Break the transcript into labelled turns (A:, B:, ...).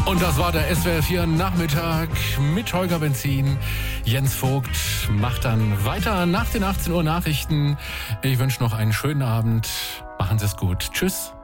A: Und das war der SWR 4 Nachmittag mit Holger Benzin. Jens Vogt macht dann weiter nach den 18 Uhr Nachrichten. Ich wünsche noch einen schönen Abend. Machen Sie es gut. Tschüss.